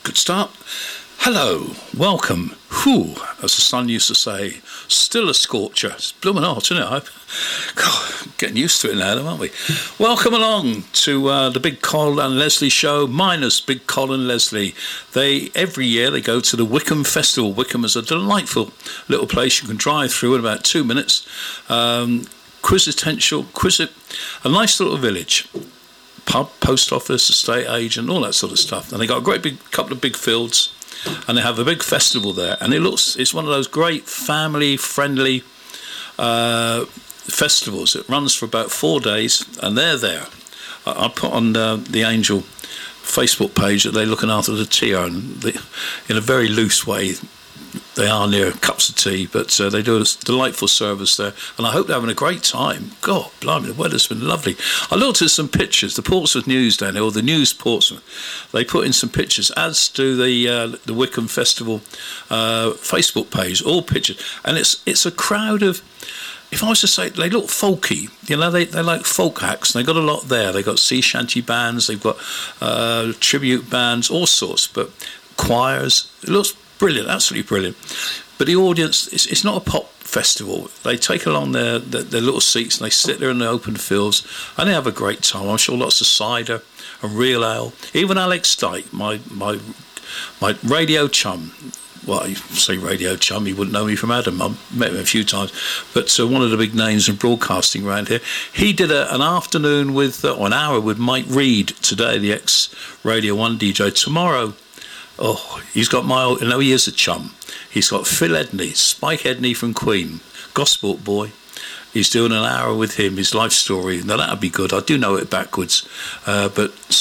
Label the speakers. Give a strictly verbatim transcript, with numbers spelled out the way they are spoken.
Speaker 1: Good start. Hello, welcome. Whew, as the sun used to say, still a scorcher. It's blooming hot, isn't it? I, God, getting used to it now, aren't we? Welcome along to uh, the Big Col and Leslie show, minus Big Col and Leslie. They every year they go to the Wickham Festival. Wickham is a delightful little place you can drive through in about two minutes. Um, quisitential, quisit, a nice little village. Pub, post office, estate agent, all that sort of stuff. And they got a great big couple of big fields, and they have a big festival there. And it looks, it's one of those great family-friendly uh, festivals. It runs for about four days, and they're there. I, I put on uh, the Angel Facebook page that they're looking after the tea, and they, in a very loose way. They are near cups of tea, but uh, they do a delightful service there, and I hope they're having a great time. God, blimey, the weather's been lovely. I looked at some pictures, the Portsmouth News down there, or the News Portsmouth. They put in some pictures, as do the uh, the Wickham Festival uh, Facebook page, all pictures, and it's it's a crowd of. If I was to say, they look folky, you know, they they like folk acts, and they've got a lot there. They've got sea shanty bands, they've got uh, tribute bands, all sorts, but choirs. It looks brilliant, absolutely brilliant. But the audience, it's, it's not a pop festival. They take along their, their their little seats and they sit there in the open fields and they have a great time. I'm sure lots of cider and real ale. Even Alex Dyke, my my my radio chum. Well, you say radio chum, you wouldn't know me from Adam. I've met him a few times. But uh, one of the big names in broadcasting around here. He did a, an afternoon with, uh, or an hour with Mike Reed today, the ex-Radio one D J. Tomorrow, oh, he's got my old, no, he is a chum. He's got Phil Edney, Spike Edney from Queen, Gosport boy. He's doing an hour with him, his life story. Now, that'd be good. I do know it backwards. Uh, but